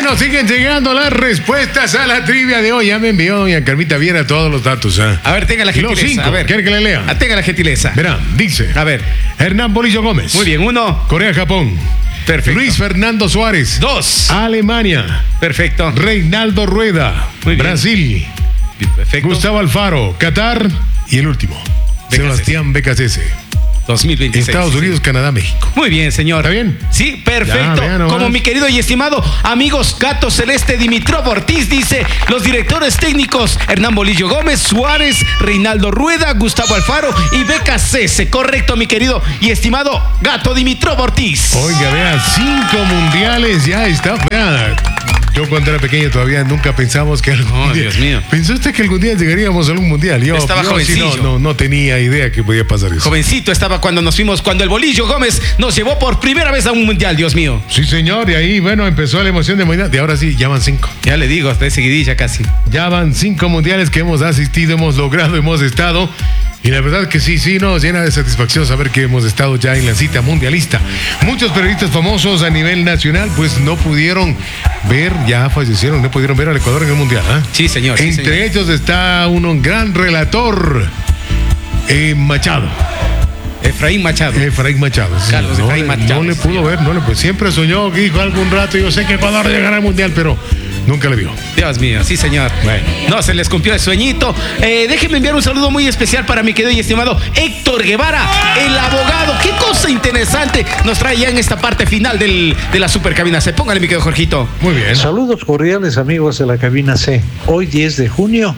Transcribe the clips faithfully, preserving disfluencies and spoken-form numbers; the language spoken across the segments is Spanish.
nos siguen llegando las respuestas a la trivia de hoy. Ya me envió doña Carmita Viera todos los datos. ¿eh? A ver, tenga la gentileza. Los cinco, a ver. ¿quiere que le lea? Ah, tenga la gentileza. Verá, dice. A ver. Hernán Bolillo Gómez. Muy bien, uno. Corea-Japón. Perfecto. Luis Fernando Suárez. Dos. Alemania. Perfecto. Reinaldo Rueda. Muy bien. Brasil. Perfecto. Gustavo Alfaro. Qatar. Y el último. Becasese. Sebastián Becasese. dos mil veintiséis. Estados Unidos, Canadá, México. Muy bien, señor. ¿Está bien? Sí, perfecto. Ya, vean nomás. Como mi querido y estimado amigos Gato Celeste Dimitrov Ortiz dice, los directores técnicos Hernán Bolillo Gómez, Suárez, Reinaldo Rueda, Gustavo Alfaro y Becasese. Correcto, mi querido y estimado Gato Dimitrov Ortiz. Oiga, vea, cinco mundiales ya está. Vea, yo cuando era pequeño todavía nunca pensamos que algún Oh, día. Dios mío. ¿Pensó usted que algún día llegaríamos a algún mundial? Yo, Estaba yo sí, jovencillo. no, no, no tenía idea que podía pasar eso. Jovencito estaba cuando nos fuimos, cuando el Bolillo Gómez nos llevó por primera vez a un mundial, Dios mío. Sí, señor, y ahí, bueno, empezó la emoción de mundial. Y ahora sí, ya van cinco. Ya le digo, de seguidilla casi. Ya van cinco mundiales que hemos asistido, hemos logrado, hemos estado. Y la verdad que sí, sí, nos llena de satisfacción saber que hemos estado ya en la cita mundialista. Muchos periodistas famosos a nivel nacional pues no pudieron ver, ya fallecieron, no pudieron ver al Ecuador en el mundial. ¿eh? Sí, señor. sí, Entre señor. ellos está un, un gran relator, eh, Machado. Efraín Machado. Efraín Machado. Sí, Carlos no, Efraín le- Machado, no le pudo sí. ver, no le pues siempre soñó, dijo algún rato, yo sé que Ecuador llegará al mundial, pero nunca le vio. Dios mío, sí, señor. Bueno. No, se les cumplió el sueñito. Eh, déjenme enviar un saludo muy especial para mi querido y estimado Héctor Guevara, el abogado. Qué cosa interesante nos trae ya en esta parte final del, de la supercabina. Se póngale, mi querido Jorgito. Muy bien. Saludos cordiales amigos de la cabina C. Hoy diez de junio,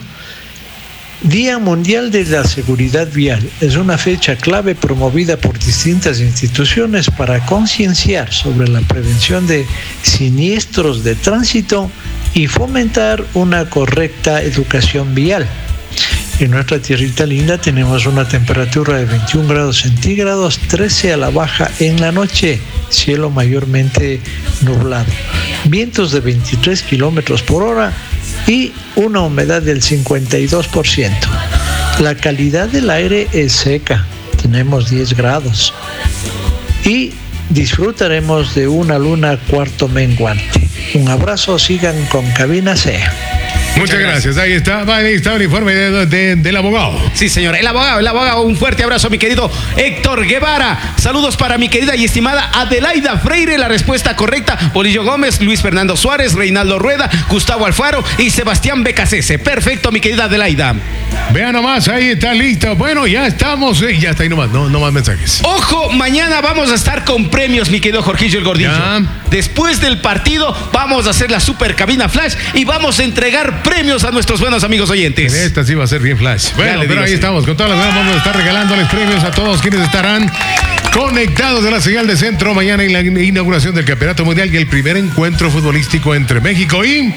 Día Mundial de la Seguridad Vial. Es una fecha clave promovida por distintas instituciones para concienciar sobre la prevención de siniestros de tránsito y fomentar una correcta educación vial. En nuestra tierrita linda tenemos una temperatura de veintiún grados centígrados, trece a la baja en la noche, cielo mayormente nublado, vientos de veintitrés kilómetros por hora y una humedad del cincuenta y dos por ciento. La calidad del aire es seca, tenemos diez grados y disfrutaremos de una luna cuarto menguante. Un abrazo, sigan con Cabina C. Muchas gracias. Ahí está, ahí está el informe de- de- del abogado. Sí, señor. El abogado, el abogado. Un fuerte abrazo a mi querido Héctor Guevara. Saludos para mi querida y estimada Adelaida Freire. La respuesta correcta: Bolillo Gómez, Luis Fernando Suárez, Reinaldo Rueda, Gustavo Alfaro y Sebastián Becasese. Perfecto, mi querida Adelaida. Vean nomás, ahí está listo. Bueno, ya estamos. eh, ya está ahí nomás, no, no más mensajes. Ojo, mañana vamos a estar con premios, mi querido Jorgillo el Gordillo. Ya. Después del partido vamos a hacer la super cabina flash y vamos a entregar premios a nuestros buenos amigos oyentes. Esta sí va a ser bien flash. Bueno, le pero digo, ahí sí. estamos. Con todas las ganas vamos a estar regalándoles premios a todos quienes estarán conectados de la señal de centro mañana en la inauguración del Campeonato Mundial y el primer encuentro futbolístico entre México y...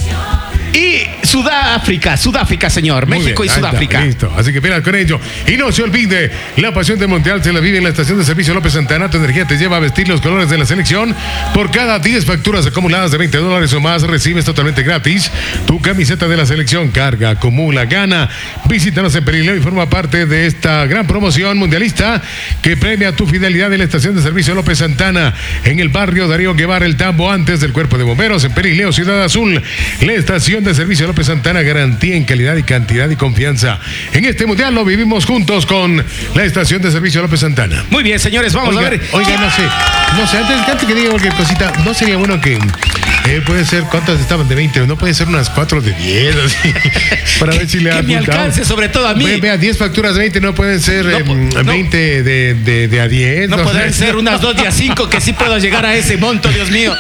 Y Sudáfrica, Sudáfrica, señor. Muy México bien, y ahí está, Sudáfrica. listo. Así que pilas con ello. Y no se olvide, la pasión de Mundial se la vive en la estación de servicio López Santana. Tu energía te lleva a vestir los colores de la selección. Por cada diez facturas acumuladas de veinte dólares o más, recibes totalmente gratis tu camiseta de la selección. Carga, acumula, gana. Visítanos en Perileo y forma parte de esta gran promoción mundialista que premia tu fidelidad en la estación de servicio López Santana, en el barrio Darío Guevara, El Tambo, antes del Cuerpo de Bomberos, en Perileo, Ciudad Azul. La estación de servicio López Santana, garantía en calidad y cantidad y confianza. En este mundial lo vivimos juntos con la estación de servicio López Santana. Muy bien, señores, vamos Oiga, a ver. oiga, no sé, no sé, antes, antes que diga cualquier cosita, no sería bueno que eh, puede ser, ¿cuántas estaban de veinte? No puede ser unas cuatro de diez, así, para ver si le que ha me apuntado. alcance, sobre todo a mí. Ve- Vea, diez facturas de veinte no pueden ser No, eh, no. veinte de, de, de a diez. No sé. podrán ser unas dos y a cinco, que sí puedo llegar a ese monto, Dios mío.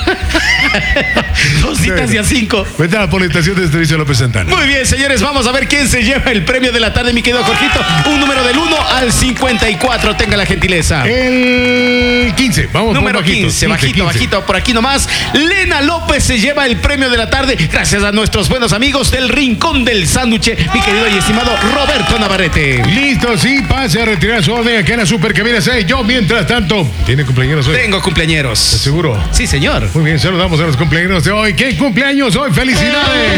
Dos citas y a cinco. Vete a la politación de servicio López Santana. Muy bien, señores, vamos a ver quién se lleva el premio de la tarde, mi querido Jorgito. Un número del uno al cincuenta y cuatro, tenga la gentileza. El quince, vamos Número por bajito, quince, bajito, quince. bajito, por aquí nomás. Lena López se lleva el premio de la tarde, gracias a nuestros buenos amigos del Rincón del Sándwich, mi querido y estimado Roberto Navarrete. Listo, sí, pase a retirar su orden aquí en la Supercabina seis. Yo, mientras tanto, ¿tiene cumpleaños hoy? Tengo cumpleañeros. ¿Seguro? Sí, señor. Muy bien, saludamos a los cumpleaños de hoy. ¿Qué cumpleaños hoy? ¡Felicidades!